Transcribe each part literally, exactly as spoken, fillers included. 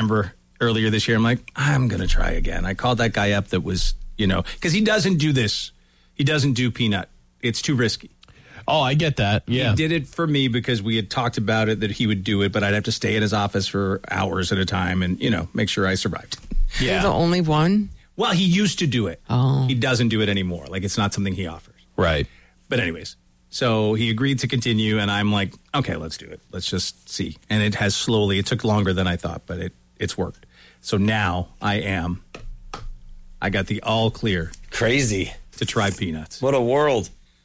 remember earlier this year, I'm like, I'm going to try again. I called that guy up that was, you know, because he doesn't do this. He doesn't do peanut. It's too risky. Oh, I get that. Yeah. He did it for me because we had talked about it, that he would do it, but I'd have to stay in his office for hours at a time and, you know, make sure I survived. Yeah. You're the only one? Well, he used to do it. Oh. He doesn't do it anymore. Like, it's not something he offers. Right. But anyways, so he agreed to continue, and I'm like, okay, let's do it. Let's just see. And it has slowly, it took longer than I thought, but it it's worked. So now I am, I got the all clear. Crazy. To try peanuts. What a world.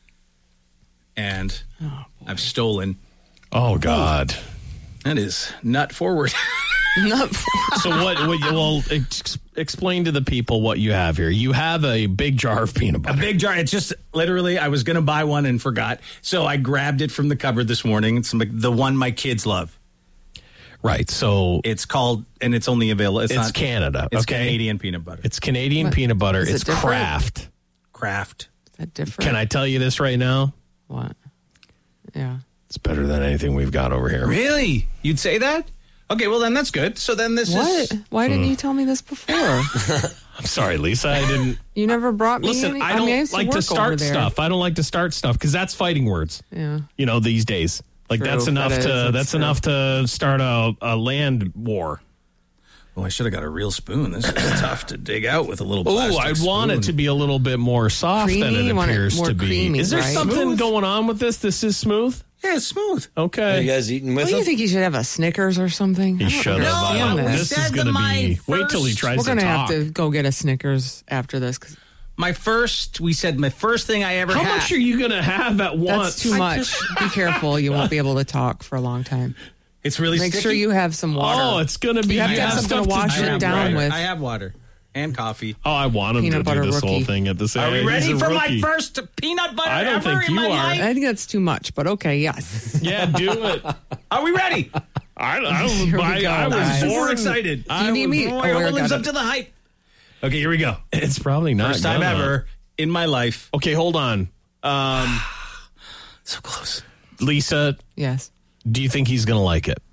And oh, I've stolen. Oh, God. Oh, that is nut forward. Nut forward. So what, what well, ex- explain to the people what you have here. You have a big jar of peanut butter. A big jar. It's just literally, I was going to buy one and forgot. So I grabbed it from the cupboard this morning. It's like the one my kids love. Right. So it's called, and it's only available. It's, it's not Canada. It's okay? Canadian peanut butter. It's Canadian what? peanut butter. Is it's it Kraft. Kraft. Is that different? Can I tell you this right now? What? Yeah. It's better than anything we've got over here. Really? You'd say that? Okay, well then that's good. So then this what? is... Why didn't mm. you tell me this before? I'm sorry, Lisa. I didn't... You never brought me Listen, any? I don't I mean, I used like to, to start stuff. I don't like to start stuff because that's fighting words. Yeah. You know, these days. Like True, that's enough that to is, that's true. enough to start a, a land war. Well, I should have got a real spoon. This is tough to dig out with a little Oh, plastic I'd spoon. want it to be a little bit more soft Creamy? than it You want it appears more to be. creamy, Is there right? something Smooth? going on with this? This is smooth? Yeah, it's smooth. Okay. Are you guys eating with What do him? you think he should have a Snickers or something? He I don't should have. understand No, Uh, we this. this is said going to my be... Wait till he first- tries We're to gonna talk. have to go get a Snickers after this. Cause My first, we said my first thing I ever How had. much are you going to have at once? that's too much. Be careful. You won't be able to talk for a long time. It's really Make sticky. sure you have some water. Oh, it's going to be... You have to have something to wash drink, it down right? with. I have water and coffee. Oh, I want him Peanut to butter do this rookie. whole thing at the same Are we He's ready a for my rookie. first peanut butter I don't ever think in you my are. life? I think that's too much, but okay, yes. Yeah, do it. Are we ready? I, I, Here we I, go, I was guys. Super born excited. Do you need me? Oh, Oh, I hope I it lives got up it. to the hype. Okay, here we go. It's probably not First time gonna. ever in my life. Okay, hold on. Um, So close. Lisa, Yes. do you think he's going to like it?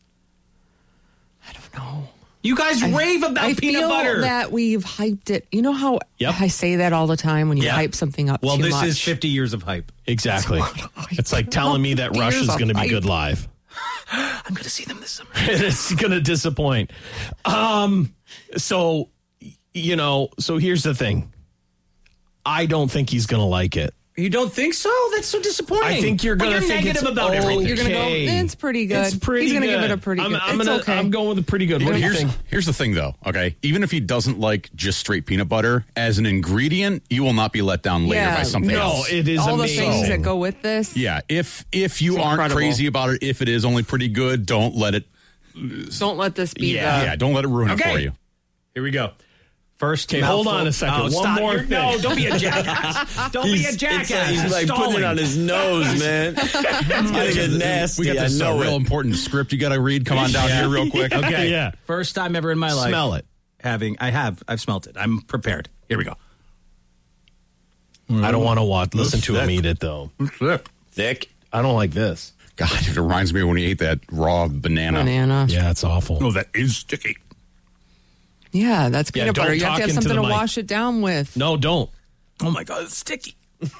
I don't know. You guys rave about I peanut feel butter. that we've hyped it. You know how Yep. I say that all the time when you Yeah. hype something up well, too this much. is fifty years of hype. Exactly. It's like telling me that fifty Rush years is of going to be hype. good live. I'm going to see them this summer. It's going to disappoint. Um, so, you know, so here's the thing. I don't think he's going to like it. You don't think so? That's so disappointing. I think you're But going to you're think negative it's about okay. everything. You're gonna go, "Eh, it's pretty good." It's pretty He's gonna good. give it a pretty I'm, good- I'm it's gonna, okay. I'm going with a pretty good. What do you Here's, think? here's the thing, though, okay? Even if he doesn't like just straight peanut butter, as an ingredient, you will not be let down later Yeah, by something No, else. it is all amazing. the things that go with this. Yeah, if if you It's aren't incredible. crazy about it, if it is only pretty good, don't let it. Don't let this be Yeah. the Yeah, don't let it ruin Okay. it for you. Here we go. First, Okay, hold mouthful. on a second. Oh, One stop. more You're- thing. No, don't be a jackass. Don't be a He's, jackass. it's like, he's like putting Stalling. it on his nose, man. It's gonna get nasty. We got this I uh, know real it. important script you got to read. Come on down Yeah. here real quick. Okay. Yeah. First time ever in my life. Smell it. Having, I have, I've smelt it. I'm prepared. Here we go. I don't want to watch. Listen to him eat it though. Thick. I don't like this. God, it reminds me of when he ate that raw banana. banana. Yeah, it's awful. Oh, that is sticky. Yeah, that's Yeah, peanut don't butter. You have talk to have into something the to mic. wash it down with. No, don't. Oh my God, it's sticky.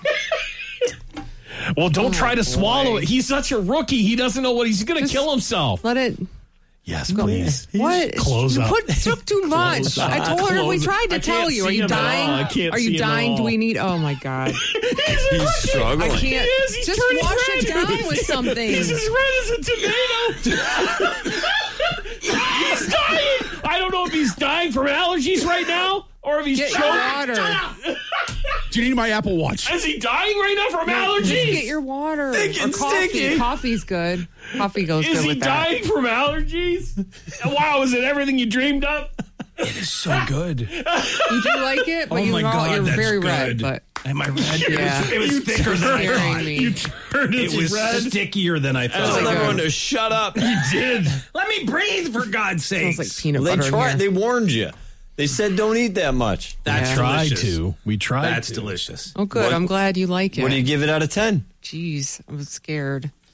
Well, don't try to boy. swallow it. He's such a rookie. He doesn't know what he's going to Just kill himself. Let it. Yes, please. What? Close you up. put took too much. Close I up. told her we Close it. tried to I tell can't you. Are see you him at dying? all. I can't Are see you him at dying? Do all. we need? Oh my God! He's struggling. I can't. is. He's Just turning wash red. it down with something. He's as red as a tomato. He's dying. I don't know if he's dying from allergies right now or if he's Get your choking. water. Do you need my Apple Watch? Is he dying right now from Just allergies? get your water. Thick or and coffee. sticky. Coffee's good. Coffee goes Is good he with that. dying from allergies? Wow, is it everything you dreamed of? It is so good. You do like it, but Oh you my are, God, you're that's very good. red. But Am I red? Yeah. It was, it was thicker than I scaring thought. me. You turned It it was red. stickier than I Tell thought. like everyone a- to shut up. He did. Let me breathe, for God's sake. smells like peanut They butter. in tried. here. They warned you. They said don't eat that much. That's Yeah. Tried delicious. to. We tried That's to. delicious. Oh, good. What- I'm glad you like it. What do you give it out of ten? Jeez, I was scared.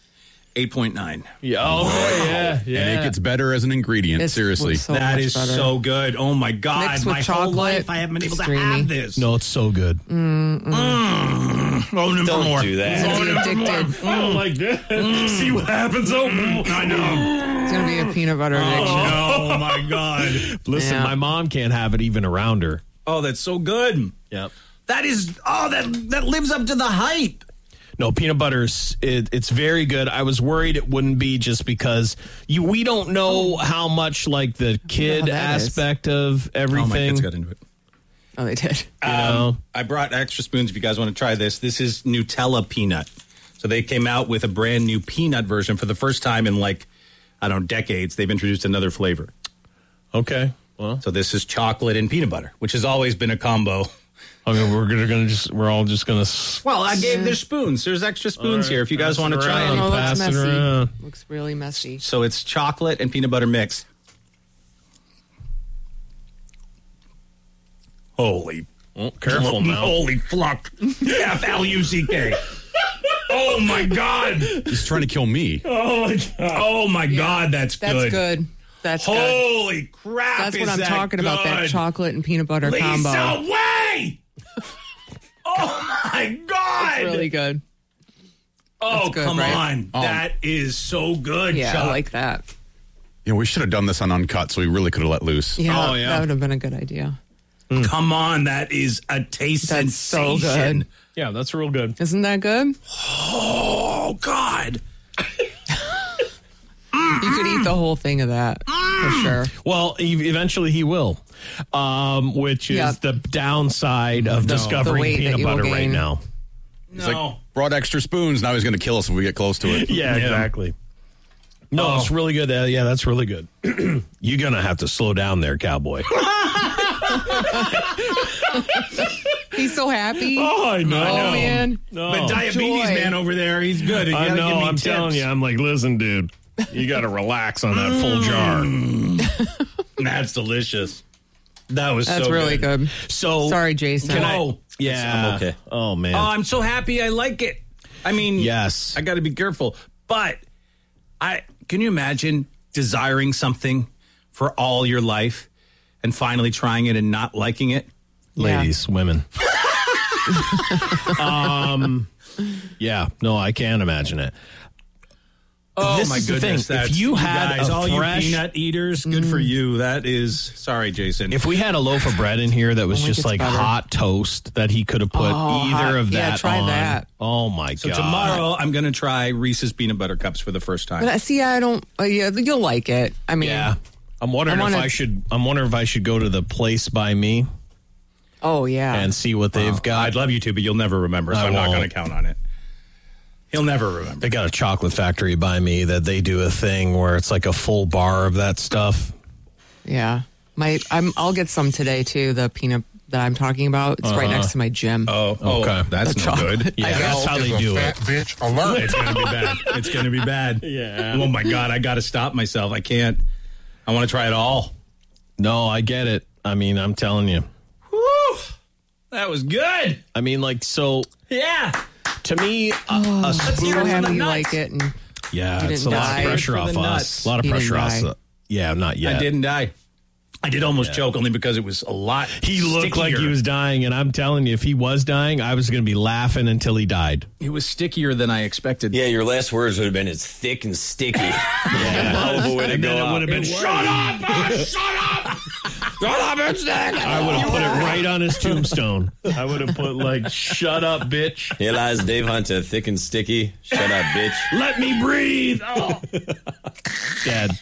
eight point nine. Yeah, oh, yeah, yeah. And it gets better as an ingredient. It's- seriously. so That much is better. so good. Oh my God. Mixed with My whole chocolate, life I haven't been able to extremely. have this. No, it's so good. Mm. Oh, no Don't more. do that. It's gonna be addicted. I don't like that. See what happens. Oh, I know. It's gonna be a peanut butter addiction. Oh my God. listen, Yeah. my mom can't have it even around her. Oh, that's so good. Yep. That is, oh, that that lives up to the hype. No, peanut butter's it, it's very good. I was worried it wouldn't be just because you we don't know how much like the kid how that is. aspect of Oh, my everything. kids got into it. Oh, they did. you know? I brought extra spoons if you guys want to try this. This is Nutella peanut. So they came out with a brand new peanut version for the first time in like, I don't know, decades. They've introduced another flavor. Okay. Well, So this is chocolate and peanut butter, which has always been a combo. I mean, we're gonna, gonna just we're all just gonna. s- Well, I gave their spoons. There's extra spoons All right, here if you guys pass want to it try around. it. Oh, it looks pass it messy. around. Looks really messy. So it's chocolate and peanut butter mix. Holy, Oh, careful now. holy fluck. F L U C K. Oh my God. He's trying to kill me. Oh my God. Oh my God, that's, That's good. good. That's good. Holy crap. That's what is I'm that talking about. That good? chocolate and peanut butter Lisa, combo. way! Oh my God. It's really good. oh, that's good, come right? on. that is so good, Yeah, Chuck. I like that. You know, we should have done this on Uncut, so we really could have let loose. Yeah, Oh, yeah. that would have been a good idea. Come on, that is a taste That's so sensation. good. Yeah, that's real good. Isn't that good? Oh God. You could eat the whole thing of that for sure. Well, e- eventually he will, um, which is Yeah. the downside of The discovering weight that peanut you will butter right gain. now. He's No. like, brought extra spoons. Now he's going to kill us if we get close to it. Yeah, exactly. No, Oh. it's really good. Uh, yeah, that's really good. You're gonna have to slow down there, cowboy. He's so happy. Oh, I know. Oh, man. No. But diabetes Joy. man over there, he's good. You I gotta know. give me I'm tips. telling you. I'm like, listen, dude. You got to relax on that full jar. That's delicious. That was That's so really good. So Sorry, Jason. Can I? Oh. Yeah. I'm okay. Oh man. Oh, I'm so happy I like it. I mean, Yes. I got to be careful. But I can you imagine desiring something for all your life and finally trying it and not liking it? Ladies, women. um. Yeah. No, I can't imagine it. Oh This my is the goodness! thing. If That's, you had guys, a all fresh- you peanut eaters, good for you. That is sorry, Jason. If we had a loaf of bread in here that was Oh, it just gets like better. hot toast that he could have put Oh, either hot. of Yeah, that try on. that. Oh my so god! tomorrow, I'm going to try Reese's peanut butter cups for the first time. But uh, see, I don't. Uh, yeah, you'll like it. I mean, Yeah. I'm wondering I wanna- if I should. I'm wondering if I should go to the place by me oh yeah. and see what they've got. I'd love you to, but you'll never remember, so I I'm not won't. going to count on it. He'll never remember. They got a chocolate factory by me that they do a thing where it's like a full bar of that stuff. yeah. My, I'm. I'll get some today too. The peanut that I'm talking about. It's right next to my gym. Oh, oh, Okay. that's The no chocolate. good. Yeah, I that's know. how they is do a it. fat bitch alert. It's going to be bad. It's going to be bad. Yeah. Oh my God, I got to stop myself. I can't. I want to try it all. No, I get it. I mean, I'm telling you. Whew, that was good. I mean, like, so Yeah. to me, a, a I'm spoon. so hear it from happy the you nuts. like it. And Yeah, You it's a didn't lot die. of pressure For off the us. nuts. A lot of You pressure didn't off. die. us. Yeah, not yet. I didn't die. I did almost choke only because it was a lot. He looked like he stickier. was dying, and I'm telling you, if he was dying, I was going to be laughing until he died. It was stickier than I expected. Yeah, your last words would have been, it's thick and sticky. yeah. Hell of a way to And go then it out. would have been, shut up! Shut up! Shut up, it's thick. I would have put it right on his tombstone. I would have put, like, shut up, bitch. Here lies Dave Hunter, thick and sticky. Shut up, bitch. Let me breathe. Oh. Dad.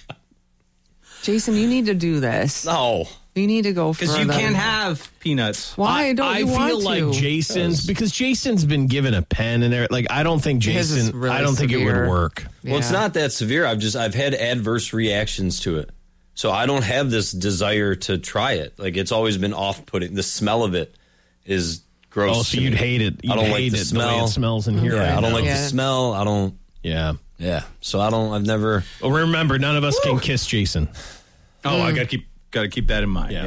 Jason, you need to do this. No. You need to go Because further. you can't have peanuts. Why don't I you feel want like to? Jason's because Jason's been given a pen and everything. Like I don't think His is Jason. really I don't think it severe. would work. Yeah. Well, it's not that severe. I've just I've had adverse reactions to it. So I don't have this desire to try it. Like it's always been off-putting. The smell of it is gross. Oh, so to you'd me. hate it. You'd I don't hate like the it the way smell. it smells in here. Yeah, right I don't now. like Yeah. the smell. I don't. Yeah. Yeah. So I don't. I've never. Well, remember, none of us can kiss Jason. Oh, I got to keep got to keep that in mind. Yeah. Yeah.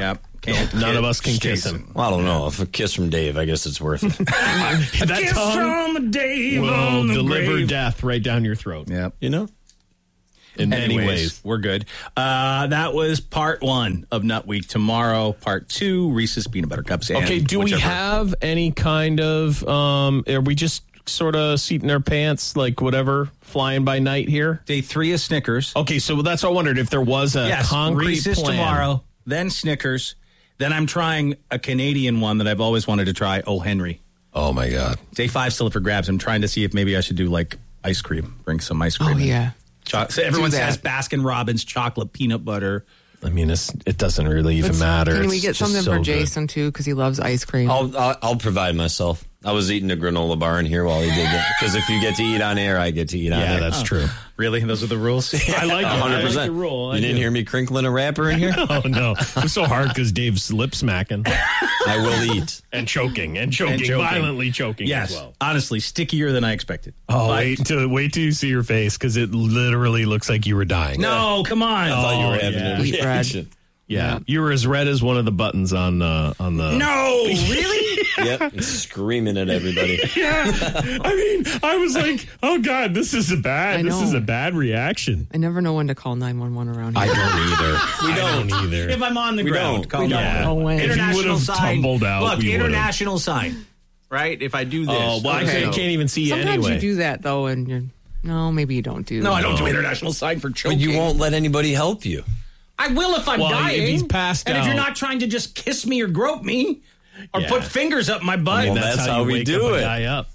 Can't None of kiss us can kiss Jason. him. Well, I don't know. If a kiss from Dave, I guess it's worth it. That Kiss tongue from Dave will on the deliver grave. death right down your throat. Yep. You know? In many Anyways, ways. we're good. Uh, that was part one of Nut Week. Tomorrow, part two, Reese's Peanut Butter Cups. And Okay, do we whichever- have any kind of, um, are we just sort of seating our pants, like whatever, flying by night here? Day three is Snickers. Okay, so that's what I wondered if there was a yes, concrete Reese's plan. tomorrow, then Snickers. Then I'm trying a Canadian one that I've always wanted to try, O. Henry. Oh, my God. Day five still up for grabs. I'm trying to see if maybe I should do like ice cream. Bring some ice cream. Oh, in. yeah. Cho- so everyone Do that. says Baskin Robbins chocolate peanut butter. I mean, it's, it doesn't really even Let's- matter. Can we It's get just something so for good. Jason, too, because he loves ice cream? I'll, I'll I'll provide myself. I was eating a granola bar in here while he did that. Because if you get to eat on air, I get to eat on Yeah, air. that's true. Really? Those are the rules? I like it. one hundred I like percent. the rule. I You didn't do. hear me crinkling a wrapper in here? Oh, no. It was so hard because Dave's lip smacking I will eat. and choking and choking, And choking. violently choking Yes. as well. Honestly, stickier than I expected. Oh, But- wait till, wait till you see your face because it literally looks like you were dying. No, come on. I thought you Oh, were having yeah. a Wheat bread. reaction. Yeah. You were as red as one of the buttons on uh, on the. No, really? Yep, and screaming at everybody. I mean, I was like, oh, God, this is a bad, I this is know. a bad reaction. I never know when to call nine one one around here. I don't either. We I don't. don't either. If I'm on the We ground, don't. call We don't. nine one one. No way. If you International would've sign. tumbled out, Look, we would've. international sign. Right? If I do this. Oh, well, I Okay. can't, can't even see you Sometimes anyway. you do that, though, and you're... No, maybe you don't do No, I that. don't do international sign for choking. But you won't let anybody help you. I will if I'm Well, dying. if he's passed and if you're out. not trying to just kiss me or grope me or Yeah. put fingers up my butt. Well, That's, that's how, how you we wake do up it. A guy up.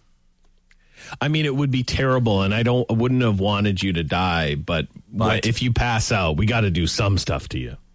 I mean, it would be terrible, and I don't, I wouldn't have wanted you to die. But, But- if you pass out, we got to do some stuff to you.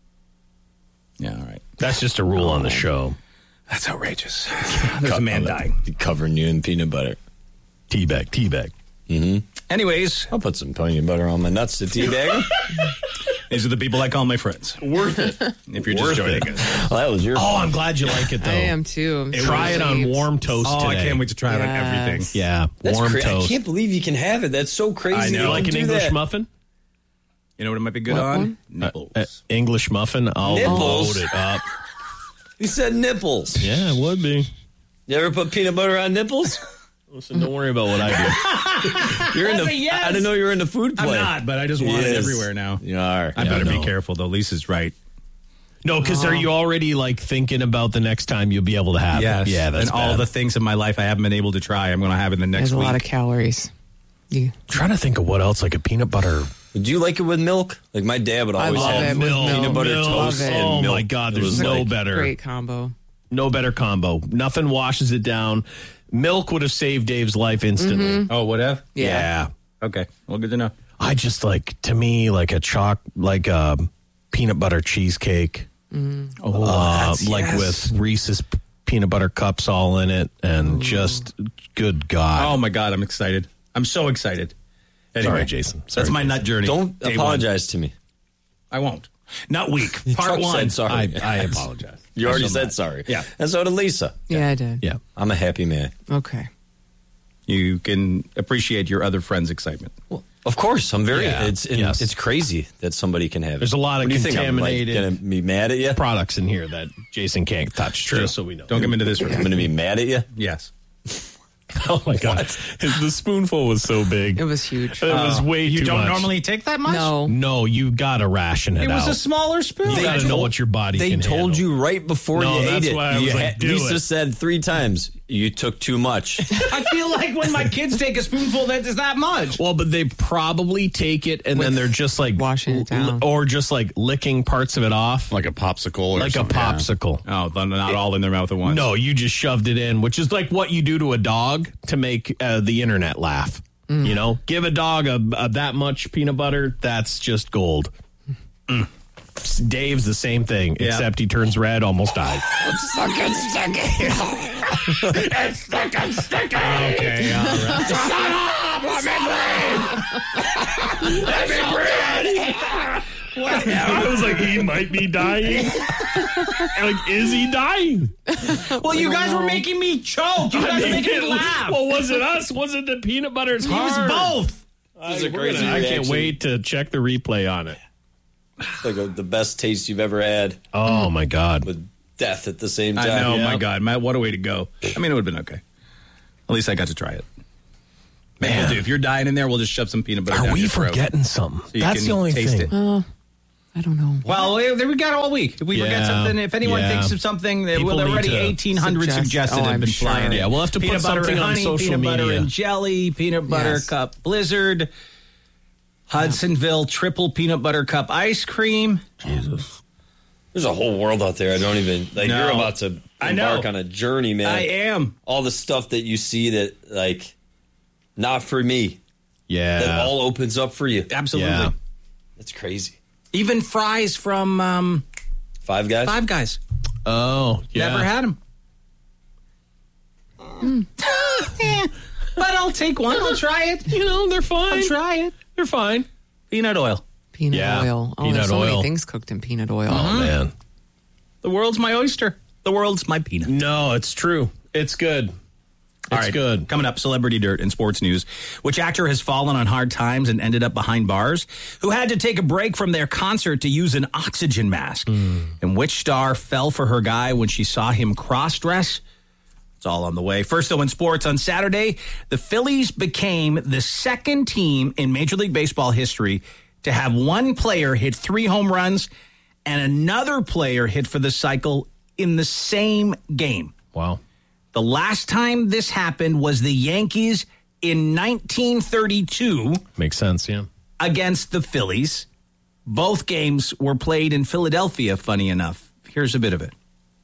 Yeah, all right. That's just a rule on the show. That's outrageous. There's a man dying. Be covering you in peanut butter. Teabag, teabag. Anyways, I'll put some peanut butter on my nuts to teabag. these are the people I call my friends. Worth it. If you're just Worth joining it. us. Well, that was your. Oh, I'm glad you like it though. I am, too. I'm Try so it on relieved. warm toast Oh, today. I can't wait to try it on Yes. everything. Yeah, That's warm cra- toast. I can't believe you can have it. That's so crazy. I know. They You don't like an do English that. muffin? You know what it might be good What on? one? Nipples. Uh, English muffin? I'll Nipples? load it up. You said nipples. Yeah, it would be. You ever put peanut butter on nipples? Listen, don't worry about what I do. You're in That's the. a yes. I didn't know you were in the food I'm play. not, but I just want it Yes. everywhere now. You are. I Yeah, better no. be careful, though. Lisa's right. No, because are you already like thinking about the next time you'll be able to have Yes. it? Yeah, that's and all bad. the things in my life I haven't been able to try, I'm going to have in the next There's a week. lot of calories. You, trying to think of what else, like a peanut butter. Do you like it with milk? Like my dad would I always love have it with milk. peanut butter milk. toast Love it. and Oh milk. my God, It there's was no like- better, great combo. no better combo. Nothing washes it down. Milk would have saved Dave's life instantly. Oh, whatever? Yeah. Yeah. Okay. Well, good to know. I just like, to me, like a chalk, like a peanut butter cheesecake, Oh, uh, like with Reese's p- peanut butter cups all in it, and just good God. Oh, my God. I'm excited. I'm so excited. Anyway, Sorry, Jason. Sorry, that's my Jason. nut journey. Don't Day apologize to me. one. I won't. Nut week. Part Chuck one. said sorry. I, I apologize. You already I'm so said mad. sorry. Yeah. And so did Lisa. Yeah, I did. Yeah. I'm a happy man. Okay. You can appreciate your other friend's excitement. Well, of course, I'm very. Yeah, It's and yes. it's crazy that somebody can have it. There's a lot of What do you think, I'm, like, contaminated- gonna be mad at you? Products in here that Jason can't touch. Just so we know. Don't get into this room. I'm going to be mad at you. Yes. Oh my God. His, the spoonful was so big. It was huge. It was way You too don't much. normally take that much? No. No, you gotta ration it, It was out. a smaller spoon. You gotta know what your body They can told handle. you right before No, you that's ate it. why I You was like, do Lisa it. said three times you took too much. I feel like when my kids take a spoonful, that is that much. Well, but they probably take it and then they're just like washing it down. or just like licking parts of it off, Like a popsicle or like a something, yeah. popsicle. Oh, they're not all in their mouth at once. No, you just shoved it in, which is like what you do to a dog to make uh, the internet laugh. Mm. You know, give a dog a, a that much peanut butter, that's just gold. Mm. Dave's the same thing, Yeah. except he turns red, almost dies. Okay, all right. I was like, he might be dying. Like, is he dying? Well, you guys were making me choke. You guys were making me laugh. Well, was it us? Was it the peanut butter? It's It was hard. both. This is a We're crazy gonna- I can't reaction. wait to check the replay on it. It's like a, the best taste you've ever had. Oh, my God. With death at the same time. I know, Yeah. my God. Matt, what a way to go. I mean, it would have been okay. At least I got to try it. Man, we'll do. If you're dying in there, we'll just shove some peanut butter Are down we your throat. forgetting something? you That's can the only taste thing. it. Uh, I don't know. Well, we we got all week. If we forget Yeah. something, if anyone Yeah. thinks of something, that, People well, need already to eighteen hundred suggest- suggested oh, have I'm been sure. flying in. Yeah, we'll have to put peanut butter something and on honey, social peanut butter media. and jelly, peanut butter Yes. cup blizzard, Hudsonville triple peanut butter cup ice cream. Jesus. There's a whole world out there. I don't even like. No. You're about to I know. embark on a journey, man. I am. All the stuff that you see that like, not for me. Yeah. That all opens up for you. Absolutely. Yeah. That's crazy. Even fries from um, Five Guys. Five Guys. Oh, yeah. Never had them. But I'll take one. I'll try it. You know, they're fine. I'll try it. They're fine. Peanut oil. Peanut Yeah, oil. Oh, peanut there's so oil. many things cooked in peanut oil. Oh, man. The world's my oyster. The world's my peanut. No, it's true. It's good. All It's right, good. Coming up, celebrity dirt in sports news. Which actor has fallen on hard times and ended up behind bars? Who had to take a break from their concert to use an oxygen mask? Mm. And which star fell for her guy when she saw him cross-dress? It's all on the way. First, though, in sports, on Saturday, the Phillies became the second team in Major League Baseball history to have one player hit three home runs and another player hit for the cycle in the same game. Wow. The last time this happened was the Yankees in nineteen thirty-two Makes sense, yeah. against the Phillies. Both games were played in Philadelphia, funny enough. Here's a bit of it.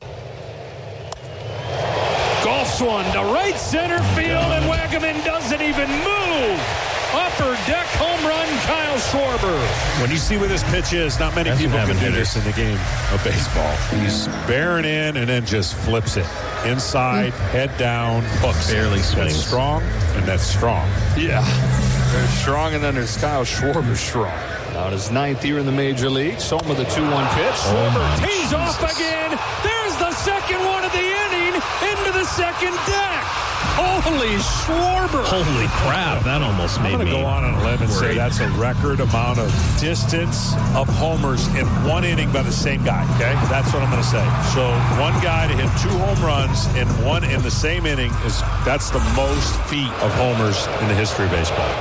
Golfs one to right center field, and Wagaman doesn't even move. Upper deck home run, Kyle Schwarber. When you see where this pitch is, not many Hasn't people can happened do either. this in the game of baseball. He's bearing in and then just flips it. Inside, head down, hooks. Barely swings. That's strong, and that's strong. Yeah. There's strong, and then there's Kyle Schwarber strong. Out his ninth year in the major leagues. Home with a two one pitch. Schwarber tees off again. There's the second one of the inning into the second deck. Holy Schwarber. Holy crap. That almost I'm made going to me go on a limb and say worried. that's a record amount of distance of homers in one inning by the same guy, okay? That's what I'm going to say. So one guy to hit two home runs in one in the same inning, is that's the most feet of homers in the history of baseball.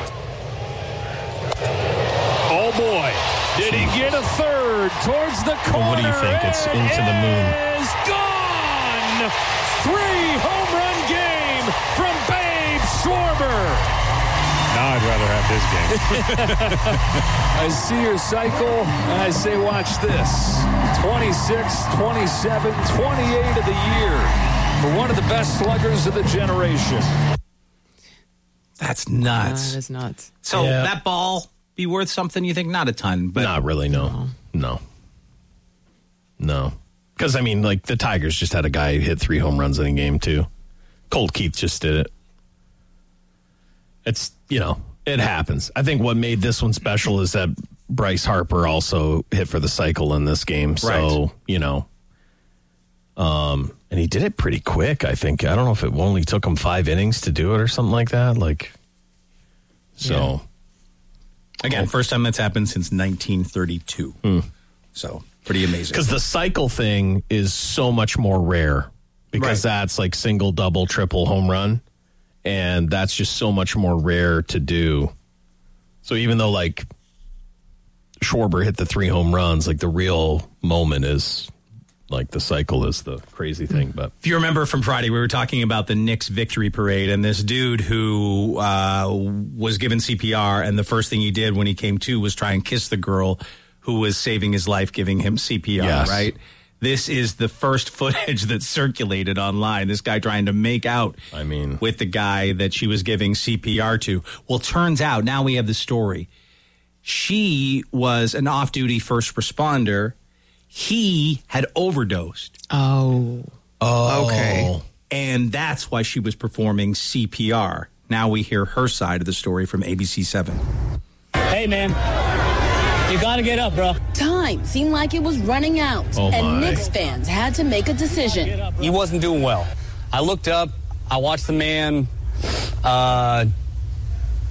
Oh, boy. Did he get a third towards the corner? Well, what do you think? It's It into the moon. is gone. Three home run game from Babe Schwarber. Now I'd rather have his game. I see your cycle, and I say watch this. twenty-six, twenty-seven, twenty-eight of the year for one of the best sluggers of the generation. That's Uh, nuts. that is nuts. So Yeah. that ball be worth something? You think not a ton, but Not really, no. No. No. Because, I mean, like, the Tigers just had a guy who hit three home runs in a game, too. Colt Keith just did it. It's, you know, it happens. I think what made this one special is that Bryce Harper also hit for the cycle in this game. So, Right. you know, um, and he did it pretty quick, I think. I don't know if it only took him five innings to do it or something like that. Like, so. again, first time that's happened since nineteen thirty-two. So pretty amazing. Because the cycle thing is so much more rare because Right. that's like single, double, triple home run. And that's just so much more rare to do. So even though like Schwarber hit the three home runs, like the real moment is like the cycle is the crazy thing. But If you remember from Friday, we were talking about the Knicks victory parade and this dude who uh, was given C P R, and the first thing he did when he came to was try and kiss the girl who was saving his life, giving him C P R, Yes. right? This is the first footage that circulated online. This guy trying to make out I mean- with the guy that she was giving C P R to. Well, turns out, now we have the story. She was an off-duty first responder. He had overdosed. Oh. oh, Okay. And that's why she was performing C P R. Now we hear her side of the story from A B C seven. Hey, man. You gotta get up, bro. Time seemed like it was running out, Oh, my. and Knicks fans had to make a decision. He wasn't doing well. I looked up, I watched the man uh,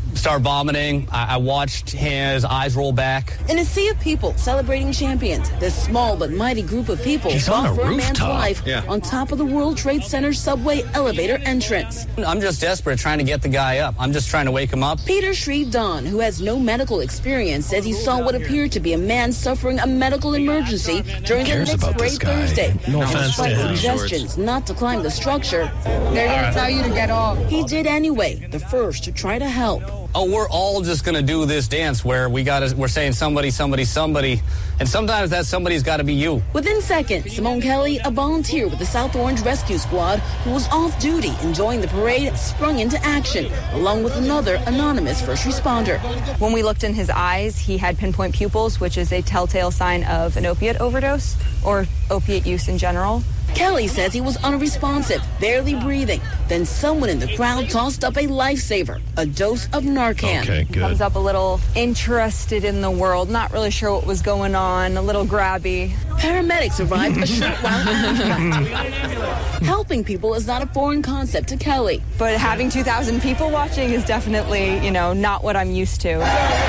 start vomiting. I, I watched his eyes roll back. In a sea of people celebrating champions, this small but mighty group of people He's on fought a for a man's rooftop. life Yeah. on top of the World Trade Center subway elevator entrance. I'm just desperate trying to get the guy up. I'm just trying to wake him up. Peter Shreve Don, who has no medical experience, says he saw what appeared to be a man suffering a medical emergency during the cares Knicks about parade this guy? Thursday. No And offense to despite him. suggestions not to climb the structure, They're going to tell you to get off. he did anyway, the first to try to help. Oh, we're all just going to do this dance where we got we're saying somebody, somebody, somebody, and sometimes that somebody's got to be you. Within seconds, Simone Kelly, a volunteer with the South Orange Rescue Squad who was off duty enjoying the parade, sprung into action, along with another anonymous first responder. When we looked in his eyes, he had pinpoint pupils, which is a telltale sign of an opiate overdose or opiate use in general. Kelly says he was unresponsive, barely breathing. Then someone in the crowd tossed up a lifesaver, a dose of Narcan. Okay, He comes good. up a little interested in the world, not really sure what was going on, a little grabby. Paramedics arrived a short while after. Helping people is not a foreign concept to Kelly. But having two thousand people watching is definitely, you know, not what I'm used to.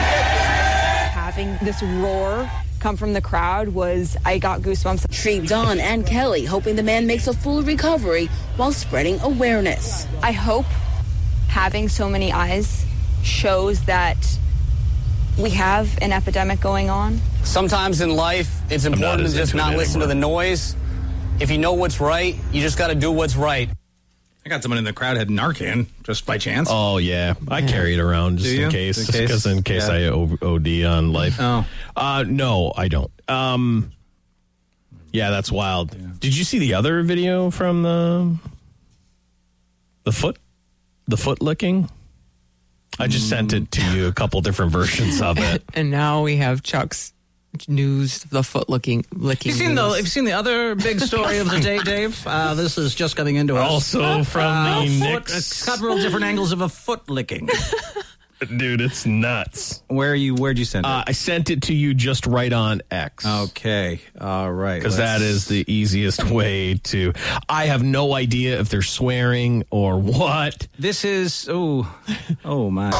Having this roar come from the crowd was, I got goosebumps. Shreve Don and Kelly hoping the man makes a full recovery while spreading awareness. I hope having so many eyes shows that we have an epidemic going on. Sometimes in life, it's not important as to just into it not listen to the anymore. noise. If you know what's right, you just got to do what's right. I got someone in the crowd had Narcan just by chance. Oh yeah, I carry it around just Do you? in case, In just case? because in case Yeah. I O- OD on life. Oh. uh, no, I don't. Um, yeah, that's wild. Did you see the other video from the the foot, the foot licking? I just sent it to you, a couple different versions of it. And now we have Chuck's news, the foot licking, licking. Have you seen the news. Have you seen the other big story of the day, Dave? Uh, this is just coming into us. Also from Uh, the foot- Knicks. a couple of different angles of a foot licking. Dude, it's nuts. Where you? Where'd you send it? Uh, I sent it to you just right on X. Okay, all right. Because that let's- is the easiest way to. I have no idea if they're swearing or what. This is oh, oh my.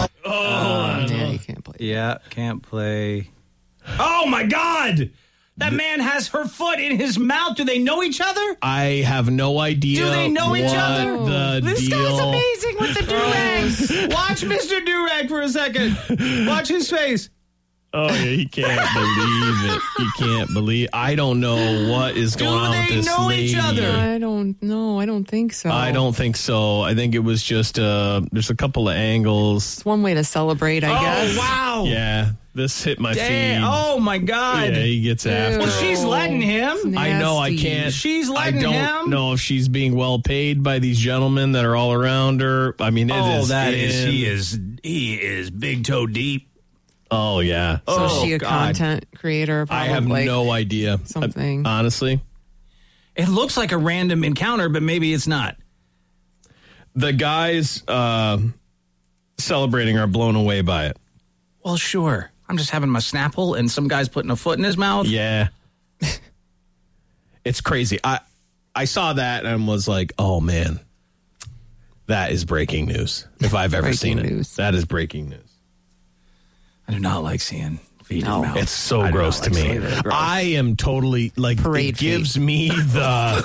Yeah, you can't play. Yeah, can't play. Oh my God! That man has her foot in his mouth. Do they know each other? I have no idea. Do they know each what other? The This deal. guy's amazing with the do-rags. Watch Mister Durag for a second. Watch his face. Oh, yeah, he can't believe it. He can't believe. I don't know what is going on with they this know lady. each other? I don't know. I don't think so. I don't think so. I think it was just uh there's a couple of angles. It's one way to celebrate, I guess. Oh wow! Yeah, this hit my Damn. feed. Oh my God! Yeah, he gets after. Well, it. she's letting him. I know I Nasty. can't. She's I letting don't him? know if she's being well paid by these gentlemen that are all around her. I mean, it Oh, is that is in- he is he is big toe deep. Oh yeah. So Oh, is she a God. content creator? I have Probably. no idea. Something. I- honestly, It looks like a random encounter, but maybe it's not. the guys uh, celebrating are blown away by it. Well, sure. I'm just having my Snapple, and some guy's putting a foot in his mouth. Yeah. It's crazy. I I saw that and was like, oh man, that is breaking news. If I've ever Breaking seen it, news. that is breaking news. I do not like seeing feet No. in mouth. It's so I do gross not to like me. seeing it. Gross. I am totally like Parade it gives me the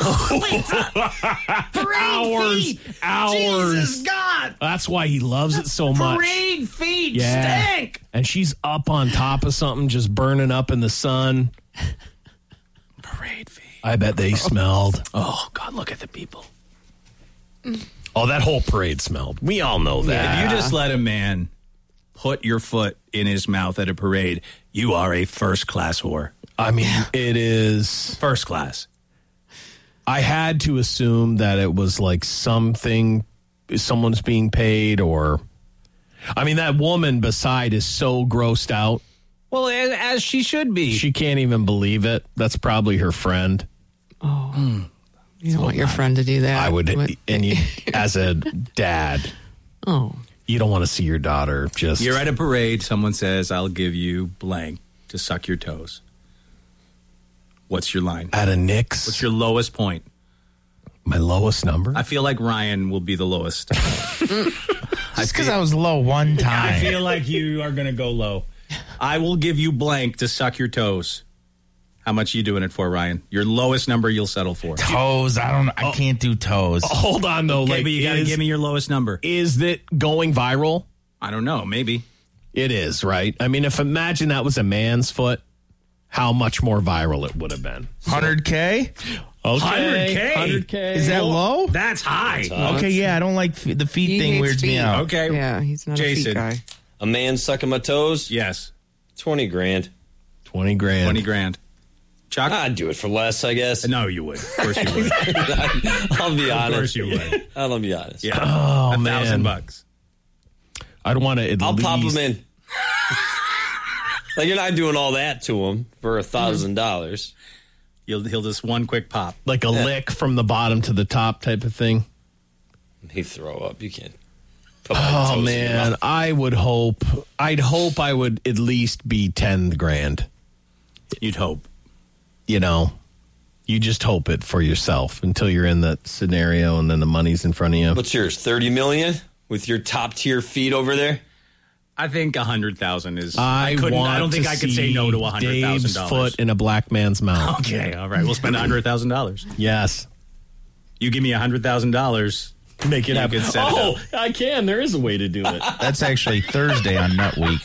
hours, feet. hours. Jesus God! That's why he loves it so much. Parade feet Yeah. stink. And she's up on top of something, just burning up in the sun. Parade feet. I bet they smelled. Oh God! Look at the people. Oh, that whole parade smelled. We all know that. If you just let a man put your foot in his mouth at a parade, you are a first class whore. I mean, it is. First class. I had to assume that it was like something, someone's being paid, or. I mean, that woman beside is so grossed out. Well, as, as she should be. She can't even believe it. That's probably her friend. Oh, you don't want your friend to do that. I would, What- and you, as a dad, Oh, you don't want to see your daughter just. You're at a parade. Someone says, "I'll give you blank to suck your toes." What's your line? at a Knicks. What's your lowest point? My lowest number? I feel like Ryan will be the lowest. Just because I was low one time. I feel like you are going to go low. I will give you blank to suck your toes. How much are you doing it for, Ryan? Your lowest number you'll settle for. Toes. I don't. I can't do toes. Hold on, though. Okay, like, but you got to is- give me your lowest number. Is that going viral? I don't know. Maybe. It is, right? I mean, if imagine that was a man's foot, how much more viral it would have been. one hundred K? Okay. one hundred K? one hundred K. Is that low? That's high. Okay, yeah, I don't like f- the feet He thing hates weirds me feet. out. Okay. Yeah, he's not Jason. a feet guy. A man sucking my toes? Yes. twenty grand. twenty grand. twenty grand. Chuck? I'd do it for less, I guess. No, you would. Of course you would. I'll be honest. Of course you would. I'll be honest. Yeah. Oh, a man. thousand bucks. I'd want to at I'll least... pop him in. Like, you're not doing all that to him for a thousand dollars. He'll he'll just one quick pop. Like a lick from the bottom to the top type of thing. He throw up. You can't. Put my toes Oh, in your man. mouth. I would hope... I'd hope I would at least be ten grand. You'd hope. You know? You just hope it for yourself until you're in that scenario and then the money's in front of you. What's yours? Thirty million with your top tier feet over there. I think a hundred thousand is. I, couldn't. want I don't think to I could say see no to a hundred thousand Dave's dollars. foot in a black man's mouth. Okay, all right. We'll spend a hundred thousand dollars. Yes. You give me a hundred thousand dollars. Make it You happen. could set it Oh, up. I can. There is a way to do it. That's actually Thursday on Nut Week.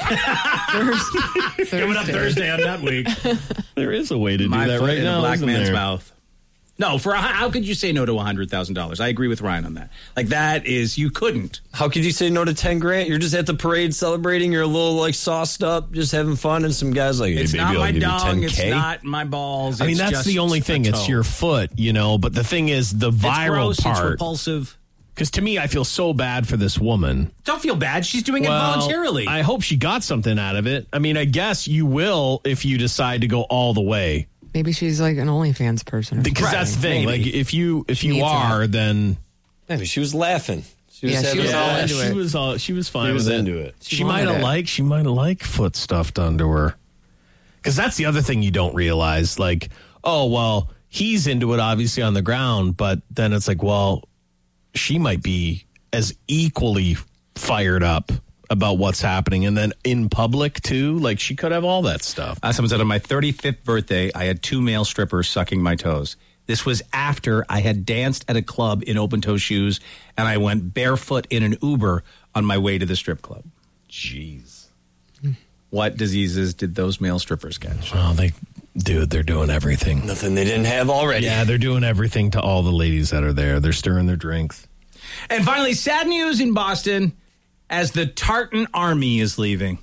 Thursday. Coming up Thursday on that week. There is a way to do My that foot right in now. a black isn't man's there? mouth. No, for a, how could you say no to a hundred thousand dollars? I agree with Ryan on that. Like that is you couldn't. How could you say no to ten grand? You're just at the parade celebrating. You're a little like sauced up, just having fun, and some guys like, hey, It's baby, not I'll my give you dong. ten It's K. not my balls. I mean, it's that's just the only a thing. It's toe. your foot, you know. But the thing is, the It's viral gross, It's part. repulsive. Because to me, I feel so bad for this woman. Don't feel bad. She's doing it Well, voluntarily. I hope she got something out of it. I mean, I guess you will if you decide to go all the way. Maybe she's like an OnlyFans person. Or Because something. that's the thing. maybe. Like, if you if She you needs are, it. then Maybe she was laughing. She was Yeah, she having was a all laugh. into she it. was all she was fine She was with it. into it. She, She might wanted have it. liked she might have liked foot stuffed under her. Because that's the other thing you don't realize. Like, oh well, he's into it obviously on the ground, but then it's like, well, she might be as equally fired up about what's happening, and then in public too. Like, she could have all that stuff. Uh, someone said on my thirty-fifth birthday, I had two male strippers sucking my toes. This was after I had danced at a club in open-toe shoes, and I went barefoot in an Uber on my way to the strip club. Jeez. What diseases did those male strippers catch? Oh, they, dude, they're doing everything. Nothing they didn't have already. Yeah, they're doing everything to all the ladies that are there. They're stirring their drinks. And finally, sad news in Boston as the Tartan Army is leaving.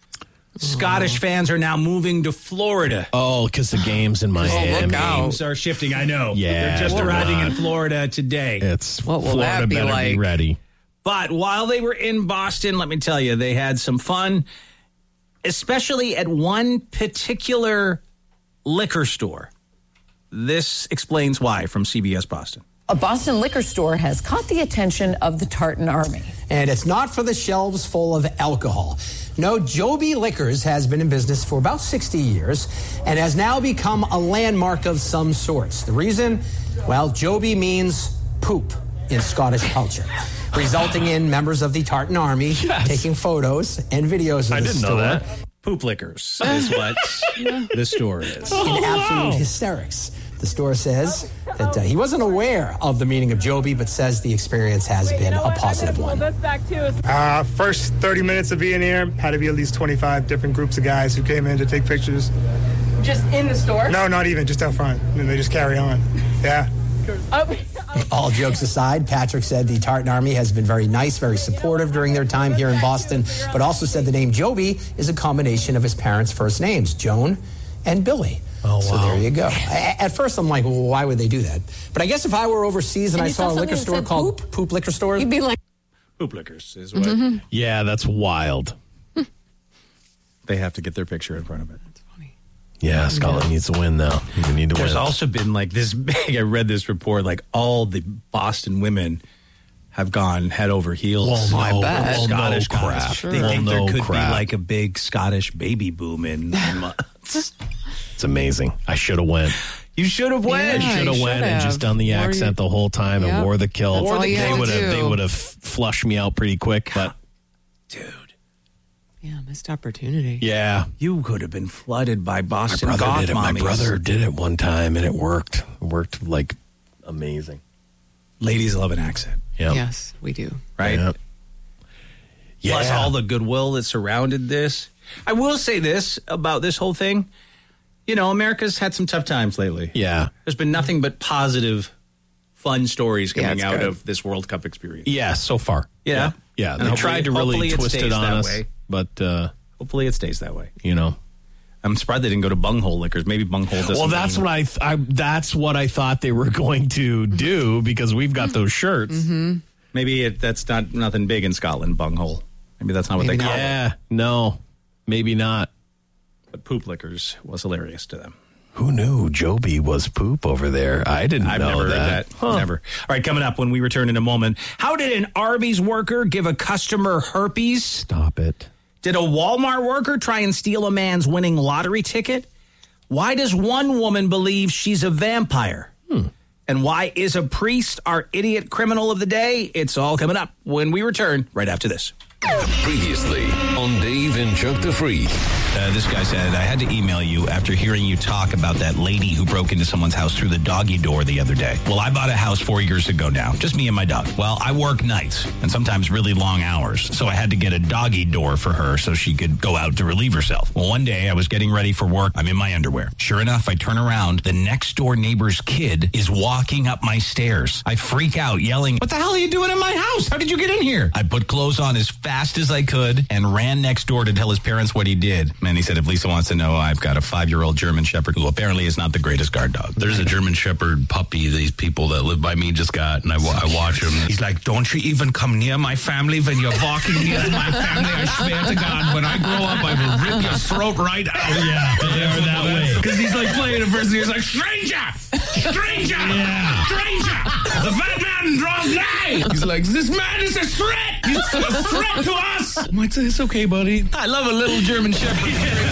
Scottish fans are now moving to Florida. Oh, because the game's in Miami. look out. Games are shifting, I know. Yeah, They're just they're arriving not. in Florida today. It's What will Florida that be better like? be ready. But while they were in Boston, let me tell you, they had some fun, especially at one particular liquor store. This explains why from C B S Boston. A Boston liquor store has caught the attention of the Tartan Army. And it's not for the shelves full of alcohol. No, Joby Liquors has been in business for about sixty years and has now become a landmark of some sorts. The reason? Well, Joby means poop in Scottish culture, resulting in members of the Tartan Army Yes. taking photos and videos of I the didn't store know that. Poop liquors is what the store is. in absolute hysterics. The store says that uh, he wasn't aware of the meaning of Joby, but says the experience has been a positive one. Uh, first thirty minutes of being here, had to be at least twenty-five different groups of guys who came in to take pictures. Just in the store? No, not even, just out front. And they just carry on. Yeah. All jokes aside, Patrick said the Tartan Army has been very nice, very supportive during their time here in Boston, but also said the name Joby is a combination of his parents' first names, Joan and Billy. Oh, So wow. there you go. I, at first, I'm like, well, why would they do that? But I guess if I were overseas and, And I you saw saw a liquor something that store said called poop? Poop Liquor Store, You'd be like, Poop liquors is what Yeah, that's wild. they have to get their picture in front of it. Yeah, Scotland needs to win now. We need to There's win. also been like this big, I read this report, like all the Boston women have gone head over heels. Well, no, bet. The well, Scottish no guys. crap. Sure. They Well, think there no could crap. be like a big Scottish baby boom in months. It's amazing. I should have went. You should have went. Yeah, should have you went and have. just done the Wore accent your- the whole time and Yep. wore the kilt. That's all you they had to would have do. they would have flushed me out pretty quick, but Dude, Yeah, missed opportunity. yeah. you could have been flooded by My Boston brother goth did it. My mommies. brother did it one time and it worked. It worked like amazing. Ladies love an accent, Yep. Yes, we do. right? Yep. Yeah. Plus all the goodwill that surrounded this. I will say this about this whole thing. You know, America's had some tough times lately. Yeah. There's been nothing but positive, fun stories Yeah, coming it's out good. of this World Cup experience. Yeah, so far. Yeah. Yeah. Yeah, And they hopefully- tried to really hopefully it twist it stays on that us, way. but uh, Hopefully it stays that way. you know. I'm surprised they didn't go to bunghole liquors. Maybe bunghole doesn't Well, that's mean- what I, th- I that's what I thought they were going to do because we've got those shirts. Mm-hmm. Maybe it, that's not nothing big in Scotland, bunghole. Maybe that's not what Maybe they call not. it. Yeah, no, maybe not. But poop liquors was hilarious to them. Who knew Joby was poop over there? I didn't I've know never that. heard that. Huh. Never. All right, coming up when we return in a moment. How did an Arby's worker give a customer herpes? Stop it. Did a Walmart worker try and steal a man's winning lottery ticket? Why does one woman believe she's a vampire? Hmm. And why is a priest our idiot criminal of the day? It's all coming up when we return right after this. Previously on Dave and Chuck the Freak. Uh, this guy said, I had to email you after hearing you talk about that lady who broke into someone's house through the doggy door the other day. Well, I bought a house four years ago now, just me and my dog. Well, I work nights and sometimes really long hours, so I had to get a doggy door for her so she could go out to relieve herself. Well, one day I was getting ready for work. I'm in my underwear. Sure enough, I turn around. The next door neighbor's kid is walking up my stairs. I freak out, yelling, what the hell are you doing in my house? How did you get in here? I put clothes on as fast as I could and ran next door to tell his parents what he did. And he said, if Lisa wants to know, I've got a five-year-old German Shepherd who apparently is not the greatest guard dog. There's a German Shepherd puppy these people that live by me just got, and I, wa- I watch him. He's like, don't you even come near my family when you're walking near my family. I swear to God, when I grow up, I will rip your throat right out. Yeah, they are that way. Because he's like playing a person. He's like, stranger! Stranger! Yeah. Stranger! The fat man draws nigh! He's like, this man is a threat! He's a threat to us! I'm like, it's okay, buddy. I love a little German Shepherd.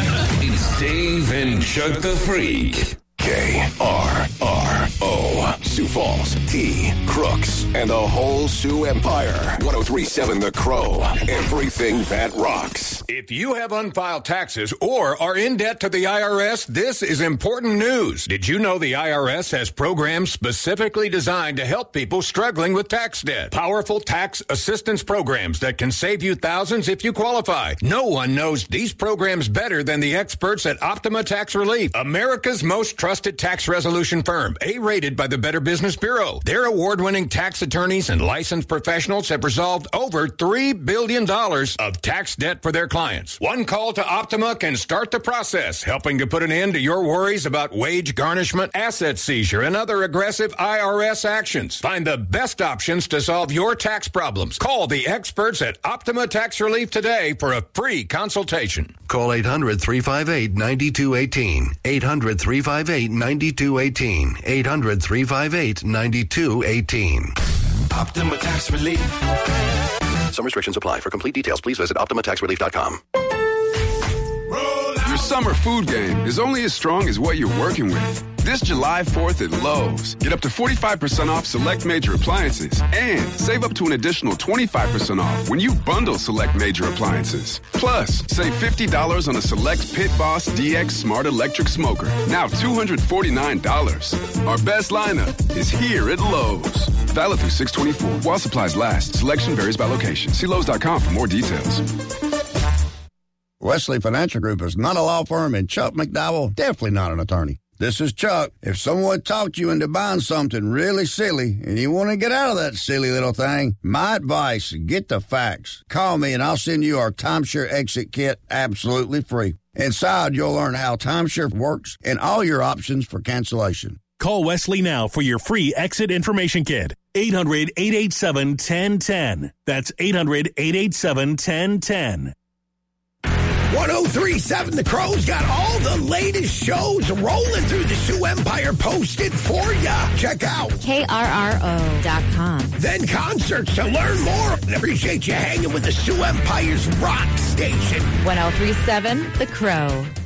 It's Dave and Chuck the Freak. K R R O. Sioux Falls, T, Crooks, and the whole Sioux Empire. ten thirty-seven The Crow. Everything that rocks. If you have unfiled taxes or are in debt to the I R S, this is important news. Did you know the I R S has programs specifically designed to help people struggling with tax debt? Powerful tax assistance programs that can save you thousands if you qualify. No one knows these programs better than the experts at Optima Tax Relief, America's most trusted tax resolution firm, A-rated by the Better Business Bureau. Their award-winning tax attorneys and licensed professionals have resolved over three billion dollars of tax debt for their clients. One call to Optima can start the process, helping to put an end to your worries about wage garnishment, asset seizure, and other aggressive I R S actions. Find the best options to solve your tax problems. Call the experts at Optima Tax Relief today for a free consultation. Call eight hundred, three five eight, nine two one eight. eight hundred, three five eight, nine two one eight. eight hundred, three five eight, nine two one eight. Optima Tax Relief. Some restrictions apply. For complete details, please visit optima tax relief dot com. Your summer food game is only as strong as what you're working with. This July fourth at Lowe's, get up to forty-five percent off select major appliances and save up to an additional twenty-five percent off when you bundle select major appliances. Plus, save fifty dollars on a select Pit Boss D X Smart Electric Smoker, now two hundred forty-nine dollars. Our best lineup is here at Lowe's. Valid through six twenty-four. While supplies last, selection varies by location. See Lowe's dot com for more details. Wesley Financial Group is not a law firm, and Chuck McDowell definitely not an attorney. This is Chuck. If someone talked you into buying something really silly and you want to get out of that silly little thing, my advice, get the facts. Call me and I'll send you our timeshare exit kit absolutely free. Inside, you'll learn how timeshare works and all your options for cancellation. Call Wesley now for your free exit information kit. eight hundred, eight eight seven, one zero one zero. That's eight hundred, eight eight seven, one zero one zero. ten thirty-seven The Crow's got all the latest shows rolling through the Sioux Empire posted for ya. Check out K R R O dot com. Then concerts to learn more. Appreciate you hanging with the Sioux Empire's rock station. ten thirty-seven The Crow.